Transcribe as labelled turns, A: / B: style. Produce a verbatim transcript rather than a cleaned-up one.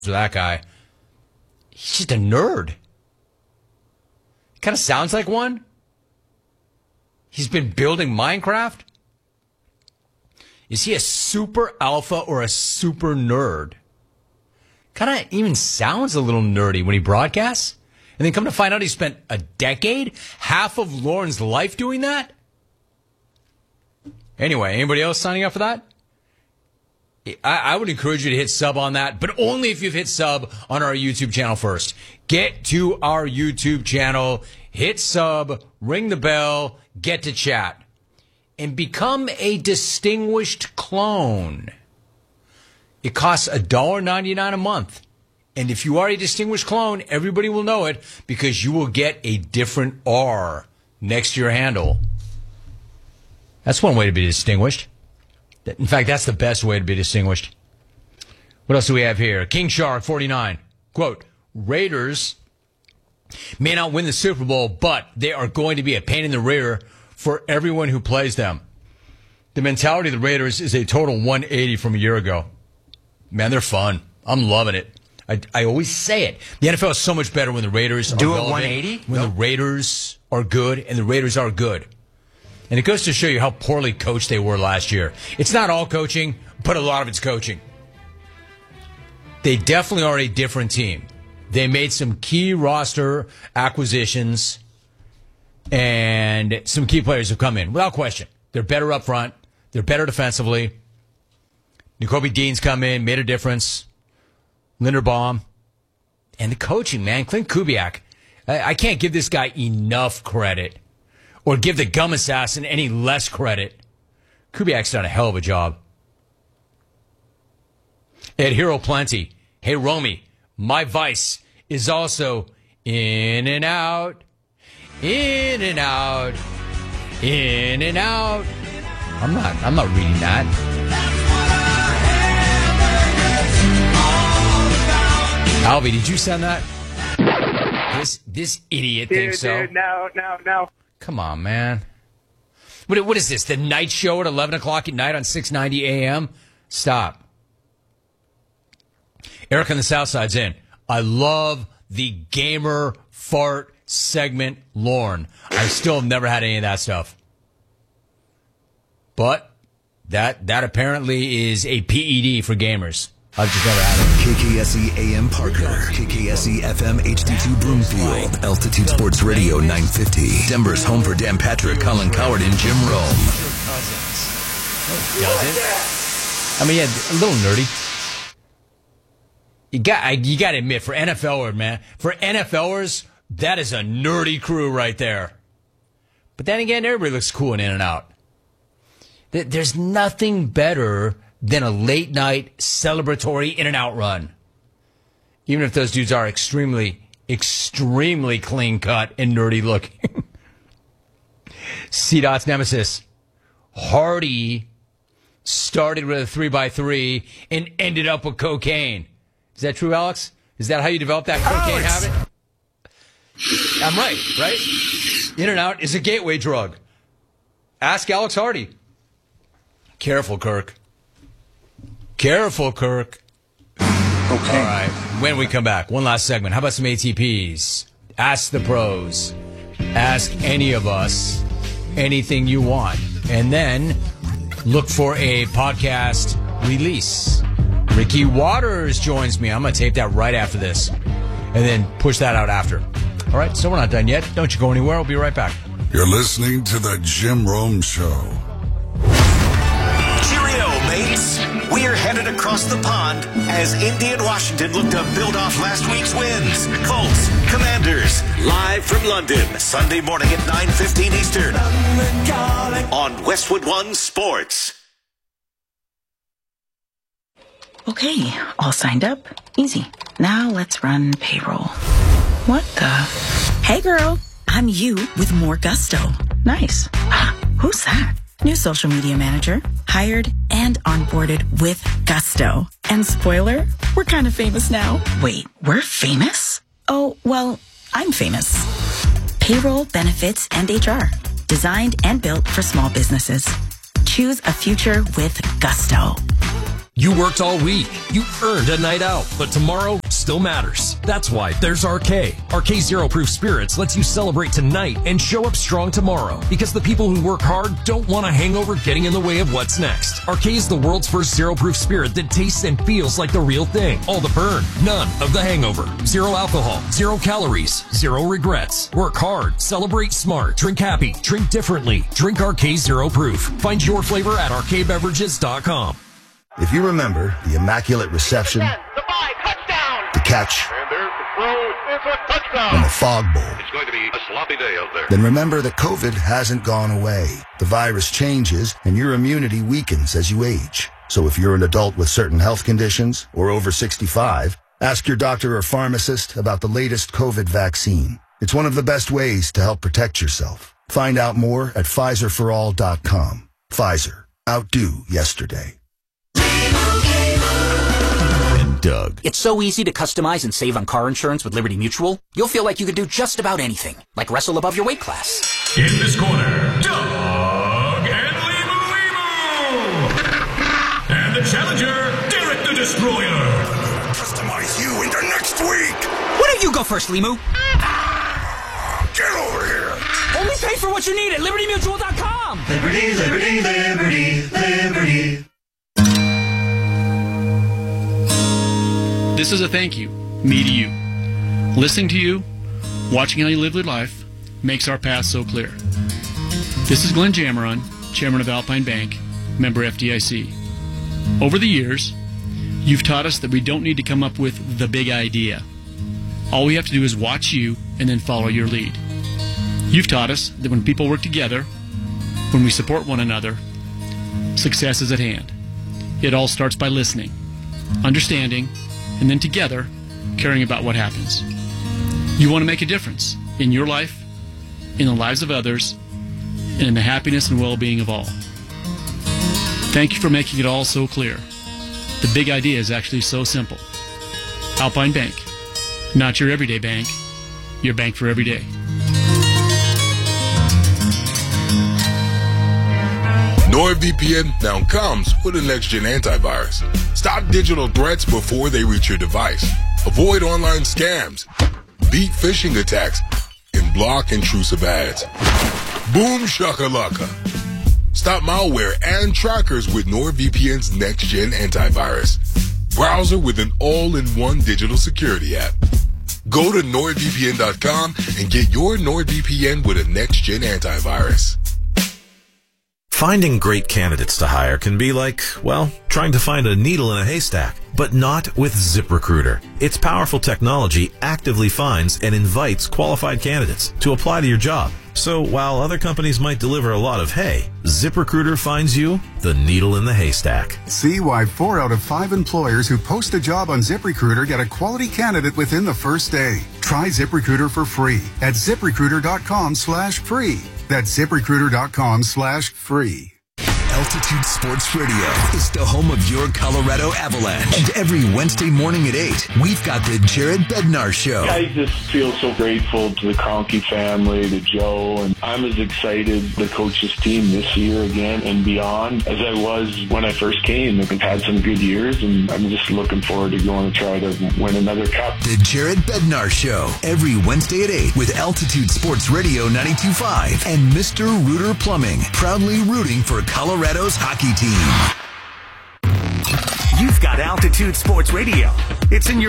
A: that guy. He's just a nerd. Kind of sounds like one. He's been building Minecraft. Is he a super alpha or a super nerd? Kind of even sounds a little nerdy when he broadcasts. And then come to find out he spent a decade, half of Lauren's life doing that. Anyway, anybody else signing up for that? I, I would encourage you to hit sub on that, but only if you've hit sub on our YouTube channel first. Get to our YouTube channel, hit sub, ring the bell, get to chat, and become a distinguished clone. It costs one dollar ninety-nine a month. And if you are a distinguished clone, everybody will know it because you will get a different R next to your handle. That's one way to be distinguished. In fact, that's the best way to be distinguished. What else do we have here? King Shark forty-nine. Quote, Raiders may not win the Super Bowl, but they are going to be a pain in the rear for everyone who plays them. The mentality of the Raiders is a total one eighty from a year ago. Man, they're fun. I'm loving it. I, I always say it. The N F L is so much better when the Raiders
B: do
A: are
B: it one eighty.
A: When nope. the Raiders are good, and the Raiders are good. And it goes to show you how poorly coached they were last year. It's not all coaching, but a lot of it's coaching. They definitely are a different team. They made some key roster acquisitions, and some key players have come in, without question. They're better up front. They're better defensively. Nakobe Dean's come in, made a difference. Linderbaum. And the coaching, man. Clint Kubiak. I, I can't give this guy enough credit. Or give the gum assassin any less credit. Kubiak's done a hell of a job. Ed Hero Plenty. Hey, Romy, my vice is also in and out, in and out, in and out. I'm not, I'm not reading that. Alvy, did you send that? This, this idiot
C: dude,
A: thinks so.
C: Dude, no, no, no.
A: Come on, man. What, what is this, the night show at eleven o'clock at night on six ninety A M? Stop. Eric on the South Side's in. I love the gamer fart segment, Lorne. I still have never had any of that stuff. But that that apparently is a P E D for gamers. I've just never had it.
D: K K S E A M Parker, K K S E F M H D two Broomfield, Altitude Sports Radio nine fifty, Denver's home for Dan Patrick, Colin Coward, and Jim Rome.
A: Does it? I mean, yeah, a little nerdy. You got, you got to admit, for N F L-ers, man, for N F L-ers, that is a nerdy crew right there. But then again, everybody looks cool in In and Out. There's nothing better than a late night celebratory In and Out run. Even if those dudes are extremely, extremely clean cut and nerdy looking. C-Dot's nemesis. Hardy started with a three by three and ended up with cocaine. Is that true, Alex? Is that how you developed that cocaine
B: Alex.
A: habit? I'm right, right? In and Out is a gateway drug. Ask Alex Hardy. Careful, Kirk. Careful, Kirk.
B: Okay.
A: All right. When we come back, one last segment. How about some A T Ps? Ask the pros. Ask any of us anything you want. And then look for a podcast release. Ricky Waters joins me. I'm going to tape that right after this. And then push that out after. All right. So we're not done yet. Don't you go anywhere. I'll be right back.
E: You're listening to The Jim Rome Show.
F: Cheerio, mates. We're headed across the pond as Indy and Washington look to build off last week's wins. Colts, Commanders, live from London, Sunday morning at nine fifteen Eastern on Westwood One Sports.
G: Okay, all signed up. Easy. Now let's run payroll. What the? Hey girl, I'm you with more gusto. Nice. Who's that? New social media manager, hired and onboarded with gusto. And spoiler, we're kind of famous now. Wait, we're famous? Oh, well, I'm famous. Payroll, benefits, and H R. Designed and built for small businesses. Choose a future with gusto.
B: You worked all week. You earned a night out, but tomorrow still matters. That's why there's R K. R K Zero Proof Spirits lets you celebrate tonight and show up strong tomorrow, because the people who work hard don't want a hangover getting in the way of what's next. R K is the world's first zero proof spirit that tastes and feels like the real thing. All the burn, none of the hangover. Zero alcohol, zero calories, zero regrets. Work hard, celebrate smart, drink happy, drink differently. Drink R K Zero Proof. Find your flavor at R K beverages dot com.
C: If you remember the immaculate reception,
H: the five, touchdown,
C: the catch,
H: and there's the throw, it's a touchdown,
C: and the fog bowl,
H: it's going to be a sloppy day out there.
C: Then remember that COVID hasn't gone away. The virus changes, and your immunity weakens as you age. So if you're an adult with certain health conditions or over sixty-five, ask your doctor or pharmacist about the latest COVID vaccine. It's one of the best ways to help protect yourself. Find out more at Pfizer for all dot com. Pfizer. Outdo yesterday.
I: Doug. It's so easy to customize and save on car insurance with Liberty Mutual. You'll feel like you could do just about anything, like wrestle above your weight class.
J: In this corner, Doug and Limu Limu! And the challenger, Derek the Destroyer.
E: Customize you into next week.
I: Why don't you go first, Limu?
E: Get over here.
I: Only pay for what you need at Liberty Mutual dot com.
K: Liberty, Liberty, Liberty, Liberty.
L: This is a thank you, me to you. Listening to you, watching how you live your life, makes our path so clear. This is Glenn Jameron, Chairman of Alpine Bank, member F D I C. Over the years, you've taught us that we don't need to come up with the big idea. All we have to do is watch you and then follow your lead. You've taught us that when people work together, when we support one another, success is at hand. It all starts by listening, understanding, and then together, caring about what happens. You want to make a difference in your life, in the lives of others, and in the happiness and well-being of all. Thank you for making it all so clear. The big idea is actually so simple. Alpine Bank, not your everyday bank, your bank for every day.
M: NordVPN now comes with a next-gen antivirus. Stop digital threats before they reach your device. Avoid online scams, beat phishing attacks, and block intrusive ads. Boom shakalaka. Stop malware and trackers with NordVPN's next-gen antivirus. Browser with an all-in-one digital security app. Go to Nord V P N dot com and get your NordVPN with a next-gen antivirus.
N: Finding great candidates to hire can be like, well, trying to find a needle in a haystack, but not with ZipRecruiter. Its powerful technology actively finds and invites qualified candidates to apply to your job. So while other companies might deliver a lot of hay, ZipRecruiter finds you the needle in the haystack.
O: See why four out of five employers who post a job on ZipRecruiter get a quality candidate within the first day. Try ZipRecruiter for free at ZipRecruiter dot com slash free. That's ZipRecruiter dot com slash free.
D: Altitude Sports Radio is the home of your Colorado Avalanche. And every Wednesday morning at eight, we've got the Jared Bednar Show.
P: I just feel so grateful to the Kroenke family, to Joe, and I'm as excited the coaches team this year again and beyond as I was when I first came. I've had some good years, and I'm just looking forward to going to try to win another cup.
D: The Jared Bednar Show, every Wednesday at eight with Altitude Sports Radio ninety-two point five and Mister Rooter Plumbing, proudly rooting for Colorado's hockey team.
F: You've got Altitude Sports Radio. It's in your